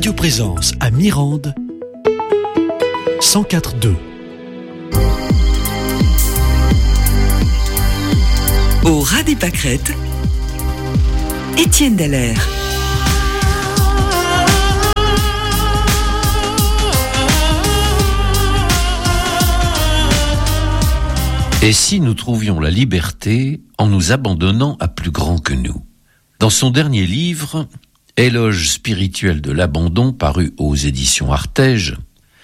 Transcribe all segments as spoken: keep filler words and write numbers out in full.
Radio Présence à Mirande, cent quatre virgule deux. Au ras des pâquerettes, Étienne Dallaire. Et si nous trouvions la liberté en nous abandonnant à plus grand que nous? Dans son dernier livre, Éloge spirituel de l'abandon, paru aux éditions Artege,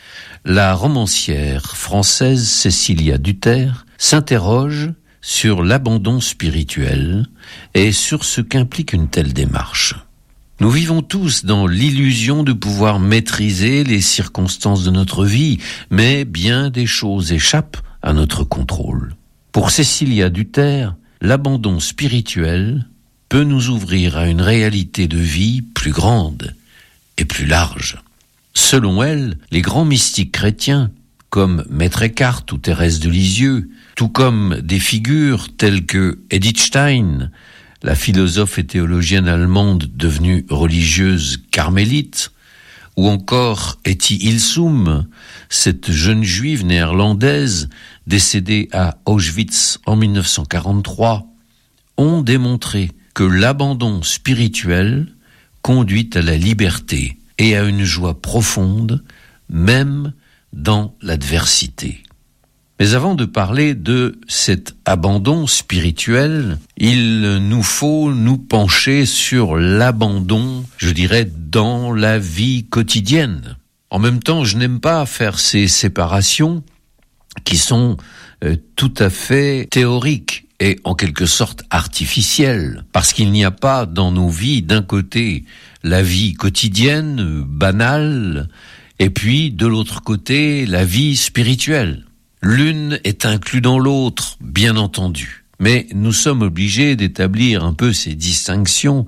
la romancière française Cécilia Duterre s'interroge sur l'abandon spirituel et sur ce qu'implique une telle démarche. Nous vivons tous dans l'illusion de pouvoir maîtriser les circonstances de notre vie, mais bien des choses échappent à notre contrôle. Pour Cécilia Duterre, l'abandon spirituel peut nous ouvrir à une réalité de vie plus grande et plus large. Selon elle, les grands mystiques chrétiens, comme Maître Eckhart ou Thérèse de Lisieux, tout comme des figures telles que Edith Stein, la philosophe et théologienne allemande devenue religieuse carmélite, ou encore Etty Hillesum, cette jeune juive néerlandaise décédée à Auschwitz en dix-neuf cent quarante-trois, ont démontré que l'abandon spirituel conduit à la liberté et à une joie profonde, même dans l'adversité. Mais avant de parler de cet abandon spirituel, il nous faut nous pencher sur l'abandon, je dirais, dans la vie quotidienne. En même temps, je n'aime pas faire ces séparations qui sont euh, tout à fait théoriques et en quelque sorte artificielles, parce qu'il n'y a pas dans nos vies, d'un côté, la vie quotidienne, banale, et puis de l'autre côté, la vie spirituelle. L'une est inclue dans l'autre, bien entendu, mais nous sommes obligés d'établir un peu ces distinctions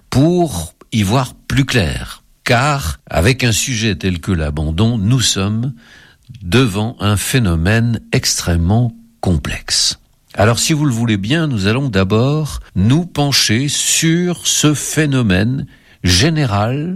pour y voir plus clair, car avec un sujet tel que l'abandon, nous sommes devant un phénomène extrêmement complexe. Alors si vous le voulez bien, nous allons d'abord nous pencher sur ce phénomène général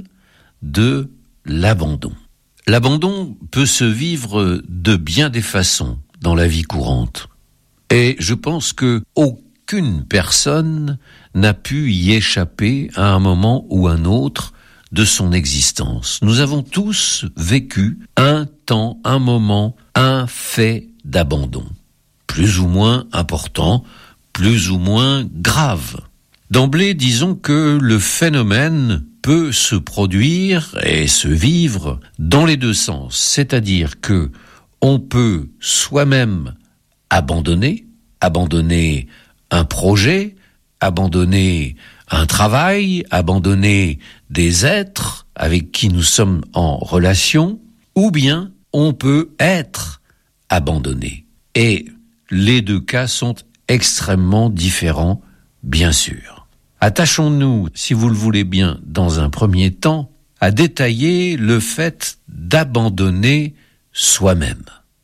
de l'abandon. L'abandon peut se vivre de bien des façons dans la vie courante. Et je pense que aucune personne n'a pu y échapper à un moment ou un autre de son existence. Nous avons tous vécu un temps, un moment, un fait d'abandon. Plus ou moins important, plus ou moins grave. D'emblée, disons que le phénomène peut se produire et se vivre dans les deux sens, c'est-à-dire que on peut soi-même abandonner, abandonner un projet, abandonner un travail, abandonner des êtres avec qui nous sommes en relation, ou bien on peut être abandonné. Et les deux cas sont extrêmement différents, bien sûr. Attachons-nous, si vous le voulez bien, dans un premier temps, à détailler le fait d'abandonner soi-même,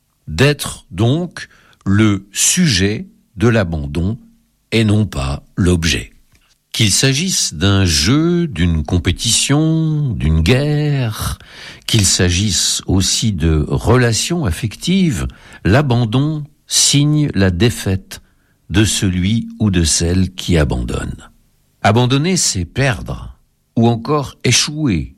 d'être donc le sujet de l'abandon et non pas l'objet. Qu'il s'agisse d'un jeu, d'une compétition, d'une guerre, qu'il s'agisse aussi de relations affectives, l'abandon signe la défaite de celui ou de celle qui abandonne. Abandonner, c'est perdre, ou encore échouer,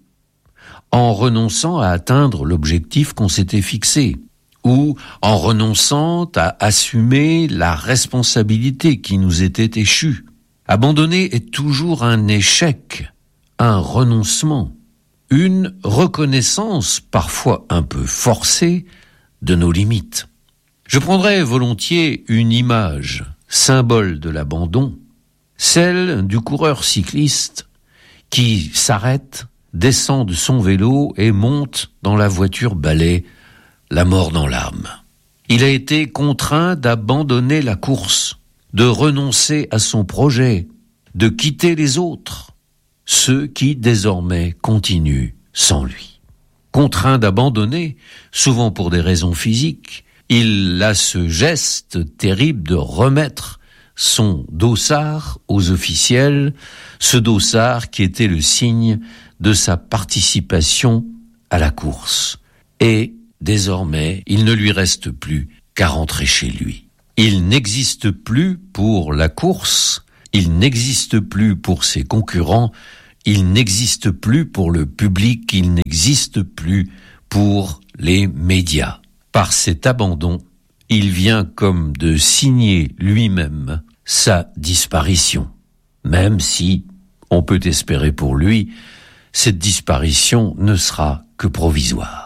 en renonçant à atteindre l'objectif qu'on s'était fixé, ou en renonçant à assumer la responsabilité qui nous était échue. Abandonner est toujours un échec, un renoncement, une reconnaissance parfois un peu forcée de nos limites. Je prendrais volontiers une image, symbole de l'abandon, celle du coureur cycliste qui s'arrête, descend de son vélo et monte dans la voiture balai, la mort dans l'âme. Il a été contraint d'abandonner la course, de renoncer à son projet, de quitter les autres, ceux qui désormais continuent sans lui. Contraint d'abandonner, souvent pour des raisons physiques, il a ce geste terrible de remettre son dossard aux officiels, ce dossard qui était le signe de sa participation à la course. Et désormais, il ne lui reste plus qu'à rentrer chez lui. Il n'existe plus pour la course, il n'existe plus pour ses concurrents, il n'existe plus pour le public, il n'existe plus pour les médias. Par cet abandon, il vient comme de signer lui-même sa disparition. Même si, on peut espérer pour lui, cette disparition ne sera que provisoire.